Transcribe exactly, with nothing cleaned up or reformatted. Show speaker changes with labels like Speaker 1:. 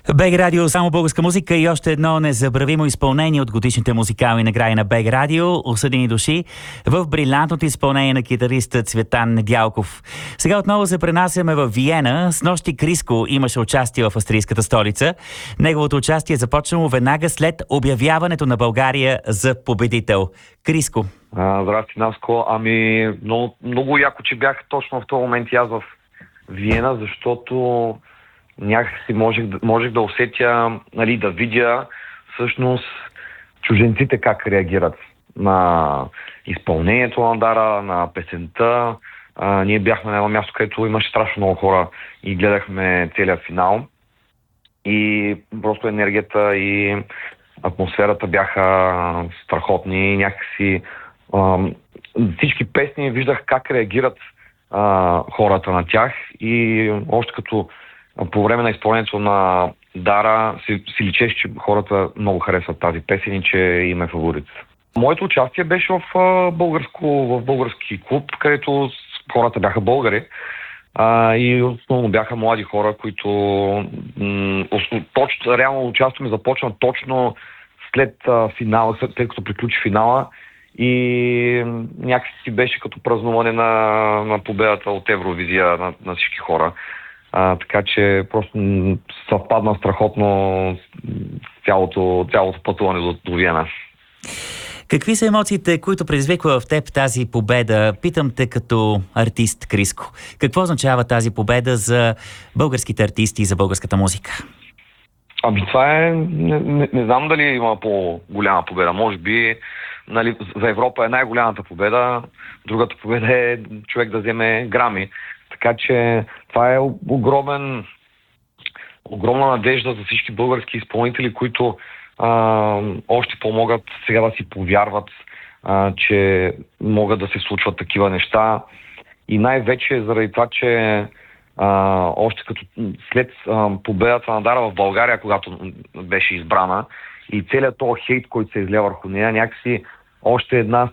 Speaker 1: БГ Радио, само българска музика и още едно незабравимо изпълнение от годишните музикални награди на БГ Радио "Осъдени души" в брилянтното изпълнение на китариста Цветан Недялков. Сега отново се пренасяме в Виена. Снощи Криско имаше участие в австрийската столица. Неговото участие е започнало веднага след обявяването на България за победител. Криско.
Speaker 2: А, здрасти, Наско. Ами, много, много яко, че бях точно в този момент и аз в Виена, защото някакси можех, можех да усетя, нали, да видя всъщност чужденците как реагират на изпълнението на Дара, на песента. А, ние бяхме на едно място, където имаше страшно много хора и гледахме целият финал. И просто енергията и атмосферата бяха страхотни. Някакси а, всички песни виждах как реагират а, хората на тях и още като по време на изпълнението на Дара си, си личеше, че хората много харесват тази песен и че им е фаворит. Моето участие беше в, а, българско, в български клуб, където хората бяха българи а, и основно бяха млади хора, които м- точно, реално участието ми започна точно след а, финала, след, след като приключи финала и някакси си беше като празнуване на, на победата от Евровизия на, на всички хора. А, така че просто съвпадна страхотно цялото, цялото пътуване до, до Виена.
Speaker 1: Какви са емоциите, които предизвиква в теб тази победа? Питам те като артист, Криско. Какво означава тази победа за българските артисти и за българската музика?
Speaker 2: Ами това е... Не, не, не знам дали има по-голяма победа. Може би, нали, за Европа е най-голямата победа. Другата победа е човек да вземе грами. Така че това е огромен, огромна надежда за всички български изпълнители, които а, още по-могат сега да си повярват, а, че могат да се случват такива неща. И най-вече заради това, че а, още като след а, победата на Дара в България, когато беше избрана, и целият този хейт, който се изля върху нея, някакси още една